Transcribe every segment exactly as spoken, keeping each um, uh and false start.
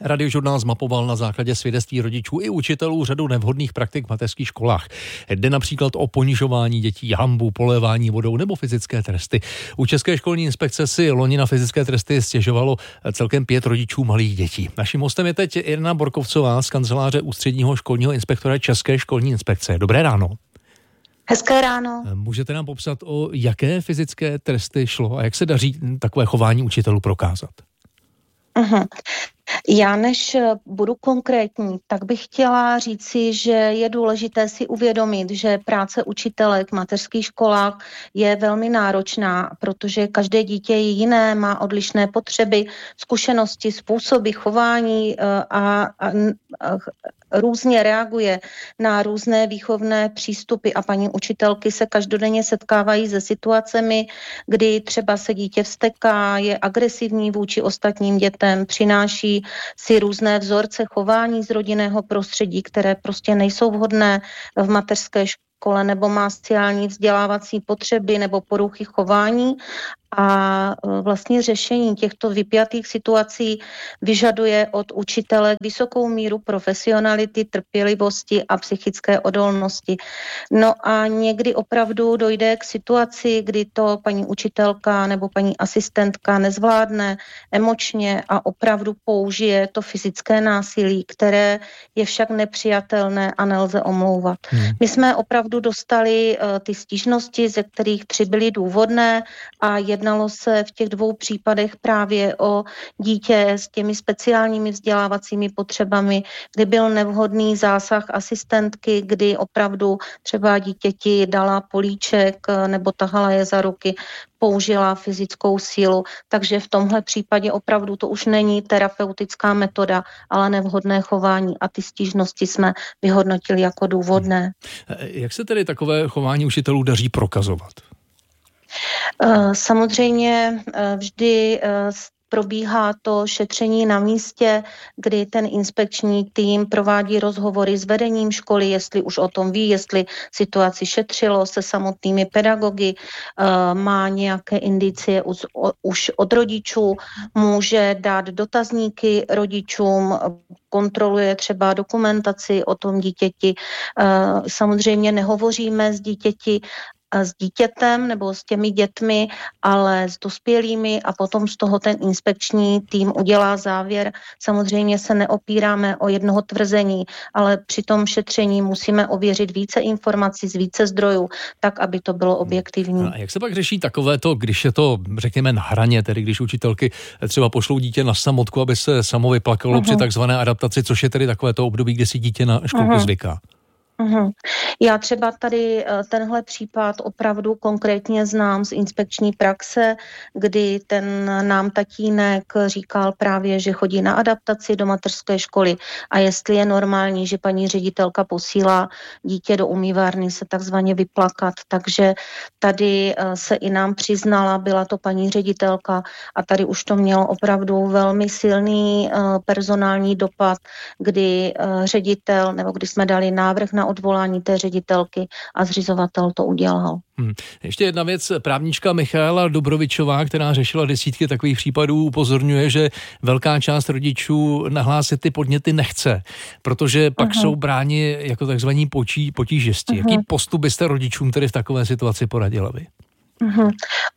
Radiožurnál zmapoval na základě svědectví rodičů i učitelů řadu nevhodných praktik v mateřských školách. Jde například o ponižování dětí, hanbu, polévání vodou nebo fyzické tresty. U České školní inspekce si loni na fyzické tresty stěžovalo celkem pět rodičů malých dětí. Naším hostem je teď Irena Borkovcová z kanceláře ústředního školního inspektora České školní inspekce. Dobré ráno. Hezké ráno. Můžete nám popsat, o jaké fyzické tresty šlo a jak se daří takové chování učitelů prokázat? Uhum. Já než budu konkrétní, tak bych chtěla říci, že je důležité si uvědomit, že práce učitelek v mateřských školách je velmi náročná, protože každé dítě je jiné, má odlišné potřeby, zkušenosti, způsoby chování a, a, a různě reaguje na různé výchovné přístupy a paní učitelky se každodenně setkávají se situacemi, kdy třeba se dítě vzteká, je agresivní vůči ostatním dětem, přináší si různé vzorce chování z rodinného prostředí, které prostě nejsou vhodné v mateřské škole, nebo má sociální vzdělávací potřeby nebo poruchy chování. A vlastně řešení těchto vypjatých situací vyžaduje od učitelek vysokou míru profesionality, trpělivosti a psychické odolnosti. No a někdy opravdu dojde k situaci, kdy to paní učitelka nebo paní asistentka nezvládne emočně a opravdu použije to fyzické násilí, které je však nepřijatelné a nelze omlouvat. Hmm. My jsme opravdu dostali uh, ty stížnosti, ze kterých tři byly důvodné a jedna Jednalo se v těch dvou případech právě o dítě s těmi speciálními vzdělávacími potřebami, kdy byl nevhodný zásah asistentky, kdy opravdu třeba dítěti dala políček nebo tahala je za ruky, použila fyzickou sílu. Takže v tomhle případě opravdu to už není terapeutická metoda, ale nevhodné chování a ty stížnosti jsme vyhodnotili jako důvodné. Jak se tedy takové chování učitelů daří prokazovat? Samozřejmě vždy probíhá to šetření na místě, kdy ten inspekční tým provádí rozhovory s vedením školy, jestli už o tom ví, jestli situaci šetřilo se samotnými pedagogy, má nějaké indicie už od rodičů, může dát dotazníky rodičům, kontroluje třeba dokumentaci o tom dítěti. Samozřejmě nehovoříme s dítěti, s dítětem nebo s těmi dětmi, ale s dospělými a potom z toho ten inspekční tým udělá závěr. Samozřejmě se neopíráme o jednoho tvrzení, ale při tom šetření musíme ověřit více informací z více zdrojů, tak, aby to bylo objektivní. A jak se pak řeší takovéto, když je to, řekněme, na hraně, tedy když učitelky třeba pošlou dítě na samotku, aby se samo vyplakalo uh-huh. při takzvané adaptaci, což je tedy takovéto období, kdy si dítě na školku uh-huh. zvyká? Uhum. Já třeba tady tenhle případ opravdu konkrétně znám z inspekční praxe, kdy ten nám tatínek říkal právě, že chodí na adaptaci do mateřské školy a jestli je normální, že paní ředitelka posílá dítě do umývárny se takzvaně vyplakat. Takže tady se i nám přiznala, byla to paní ředitelka a tady už to mělo opravdu velmi silný personální dopad, kdy ředitel, nebo kdy jsme dali návrh na odvolání té ředitelky a zřizovatel to udělal. Hmm. Ještě jedna věc. Právnička Michaela Dobrovičová, která řešila desítky takových případů, upozorňuje, že velká část rodičů nahlásit ty podněty nechce, protože pak uh-huh. jsou bráni jako takzvaní potí, potížisti. Uh-huh. Jaký postup byste rodičům tedy v takové situaci poradila vy? Uhum.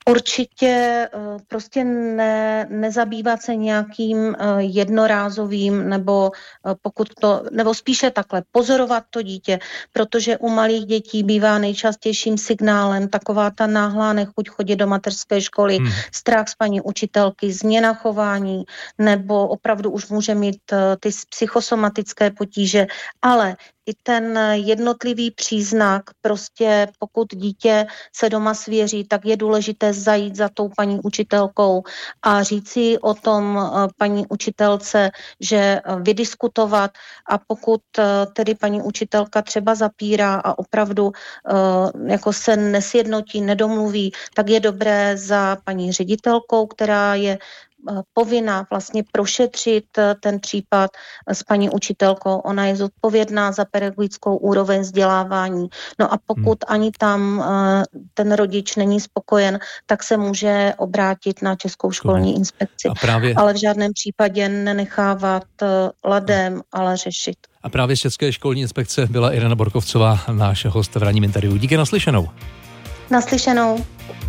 Určitě uh, prostě ne, nezabývat se nějakým uh, jednorázovým nebo uh, pokud to, nebo spíše takhle pozorovat to dítě, protože u malých dětí bývá nejčastějším signálem taková ta náhlá nechuť chodit do mateřské školy, hmm. strach z paní učitelky, změna chování, nebo opravdu už může mít uh, ty psychosomatické potíže, ale i ten jednotlivý příznak, prostě pokud dítě se doma svěří, tak je důležité zajít za tou paní učitelkou a říci o tom paní učitelce, že vydiskutovat a pokud tedy paní učitelka třeba zapírá a opravdu jako se nesjednotí, nedomluví, tak je dobré za paní ředitelkou, která je povinna vlastně prošetřit ten případ s paní učitelkou. Ona je zodpovědná za pedagogickou úroveň vzdělávání. No a pokud hmm. ani tam ten rodič není spokojen, tak se může obrátit na Českou školní inspekci. Právě... Ale v žádném případě nenechávat ladem, ale řešit. A právě z České školní inspekce byla Irena Borkovcová, náš host v ranním interview. Díky, naslyšenou. Naslyšenou.